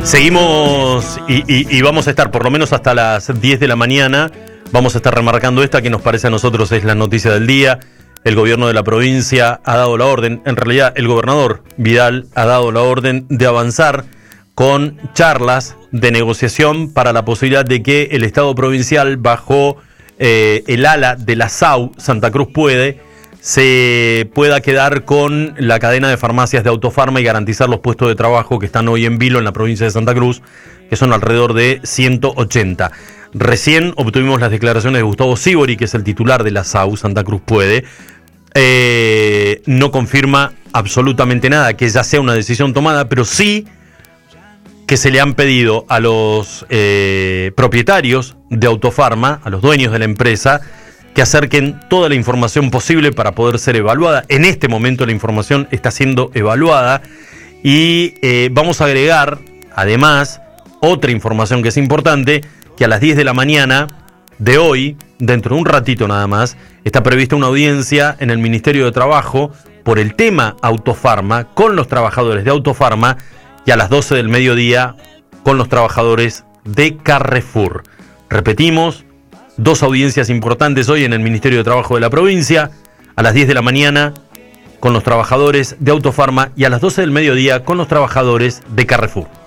Seguimos y vamos a estar por lo menos hasta las 10 de la mañana. Vamos a estar remarcando esta que nos parece a nosotros es la noticia del día. El gobierno de la provincia ha dado la orden, en realidad el gobernador Vidal ha dado la orden de avanzar con charlas de negociación para la posibilidad de que el Estado provincial, bajo el ala de la SAU, Santa Cruz se pueda quedar con la cadena de farmacias de Autofarma y garantizar los puestos de trabajo que están hoy en vilo en la provincia de Santa Cruz, que son alrededor de 180. Recién obtuvimos las declaraciones de Gustavo Sibori, que es el titular de la SAU, Santa Cruz no confirma absolutamente nada, que ya sea una decisión tomada, pero sí que se le han pedido a los propietarios de Autofarma, a los dueños de la empresa, que acerquen toda la información posible para poder ser evaluada. En este momento la información está siendo evaluada y vamos a agregar, además, otra información que es importante, que a las 10 de la mañana de hoy, dentro de un ratito nada más, está prevista una audiencia en el Ministerio de Trabajo por el tema Autofarma con los trabajadores de Autofarma y a las 12 del mediodía con los trabajadores de Carrefour. Repetimos, 2 audiencias importantes hoy en el Ministerio de Trabajo de la provincia, a las 10 de la mañana con los trabajadores de Autofarma y a las 12 del mediodía con los trabajadores de Carrefour.